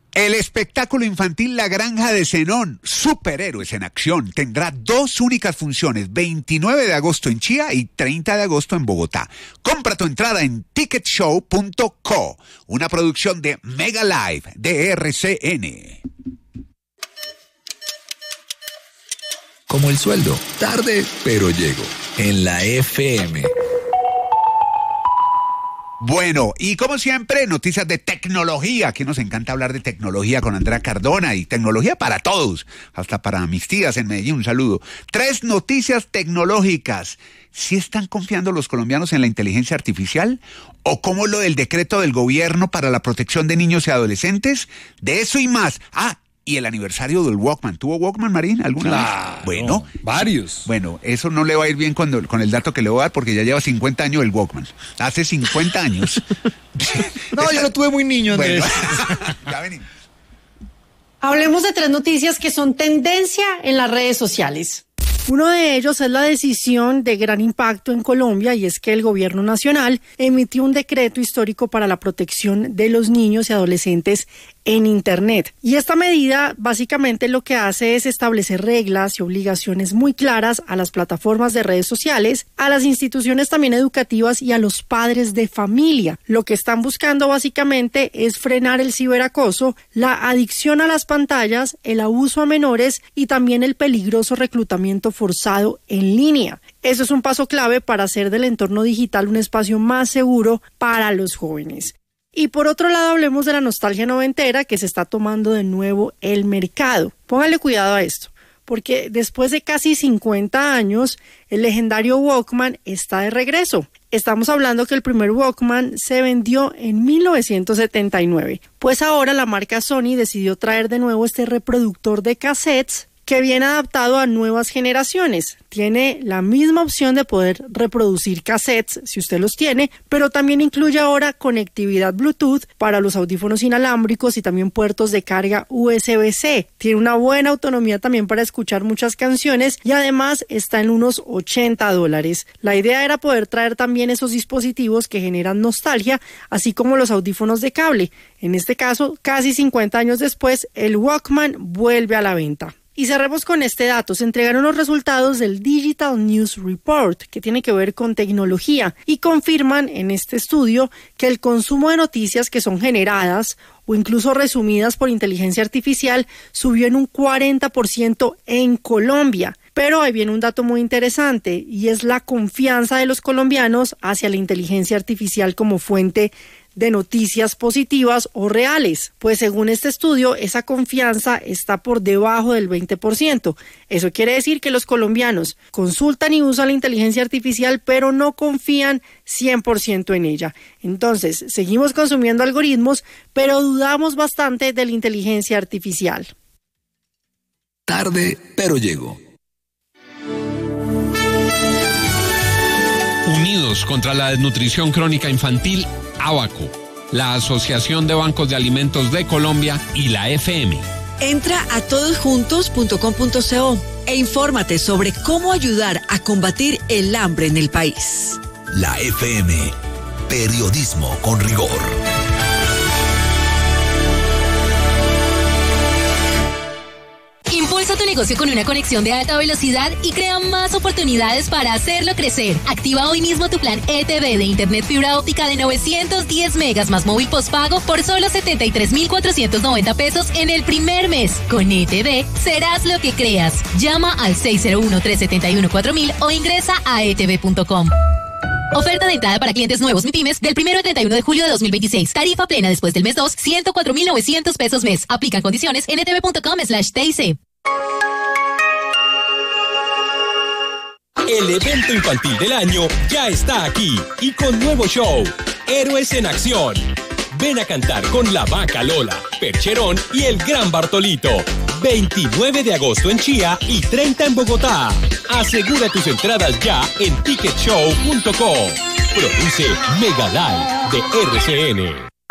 El espectáculo infantil La Granja de Zenón, Superhéroes en Acción, tendrá 2 únicas funciones, 29 de agosto en Chía y 30 de agosto en Bogotá. Compra tu entrada en ticketshow.co, una producción de Mega Live de RCN. Como el sueldo, tarde pero llego, en la FM. Bueno, y como siempre, noticias de tecnología. Aquí nos encanta hablar de tecnología con Andrea Cardona y tecnología para todos, hasta para mis tías en Medellín. Un saludo. 3 noticias tecnológicas. ¿Sí están confiando los colombianos en la inteligencia artificial? ¿O cómo lo del decreto del gobierno para la protección de niños y adolescentes? De eso y más. Y el aniversario del Walkman. ¿Tuvo Walkman, Marín, alguna vez? Bueno. Varios. Bueno, eso no le va a ir bien con el dato que le voy a dar porque ya lleva 50 años el Walkman. Hace 50 años. No, yo lo tuve muy niño, Andrés. Bueno, ya venimos. Hablemos de 3 noticias que son tendencia en las redes sociales. Uno de ellos es la decisión de gran impacto en Colombia, y es que el gobierno nacional emitió un decreto histórico para la protección de los niños y adolescentes en Internet. Y esta medida básicamente lo que hace es establecer reglas y obligaciones muy claras a las plataformas de redes sociales, a las instituciones también educativas y a los padres de familia. Lo que están buscando básicamente es frenar el ciberacoso, la adicción a las pantallas, el abuso a menores y también el peligroso reclutamiento forzado en línea. Eso es un paso clave para hacer del entorno digital un espacio más seguro para los jóvenes. Y por otro lado, hablemos de la nostalgia noventera que se está tomando de nuevo el mercado. Póngale cuidado a esto, porque después de casi 50 años, el legendario Walkman está de regreso. Estamos hablando que el primer Walkman se vendió en 1979. Pues ahora la marca Sony decidió traer de nuevo este reproductor de cassettes que viene adaptado a nuevas generaciones. Tiene la misma opción de poder reproducir cassettes si usted los tiene, pero también incluye ahora conectividad Bluetooth para los audífonos inalámbricos y también puertos de carga USB-C. Tiene una buena autonomía también para escuchar muchas canciones y además está en unos $80. La idea era poder traer también esos dispositivos que generan nostalgia, así como los audífonos de cable. En este caso, casi 50 años después, el Walkman vuelve a la venta. Y cerremos con este dato. Se entregaron los resultados del Digital News Report, que tiene que ver con tecnología, y confirman en este estudio que el consumo de noticias que son generadas o incluso resumidas por inteligencia artificial subió en un 40% en Colombia. Pero ahí viene un dato muy interesante, y es la confianza de los colombianos hacia la inteligencia artificial como fuente de noticias positivas o reales. Pues según este estudio, esa confianza está por debajo del 20%. Eso quiere decir que los colombianos consultan y usan la inteligencia artificial, pero no confían 100% en ella. Entonces, seguimos consumiendo algoritmos, pero dudamos bastante de la inteligencia artificial. Tarde, pero llego. Unidos contra la desnutrición crónica infantil, ABACO, la Asociación de Bancos de Alimentos de Colombia y la FM. Entra a todosjuntos.com.co e infórmate sobre cómo ayudar a combatir el hambre en el país. La FM, periodismo con rigor. Impulsa tu negocio con una conexión de alta velocidad y crea más oportunidades para hacerlo crecer. Activa hoy mismo tu plan ETV de Internet fibra óptica de 910 megas más móvil postpago por solo 73,490 pesos en el primer mes. Con ETV serás lo que creas. Llama al 601-371-4000 o ingresa a etv.com. Oferta de entrada para clientes nuevos MIPYMES del 1 al 31 de julio de 2026. Tarifa plena después del mes 2, 104,900 pesos mes. Aplican condiciones en etv.com/TIC. El evento infantil del año ya está aquí y con nuevo show, Héroes en Acción. Ven a cantar con la Vaca Lola, Percherón y el Gran Bartolito. 29 de agosto en Chía y 30 en Bogotá. Asegura tus entradas ya en ticketshow.co. Produce Mega Live de RCN.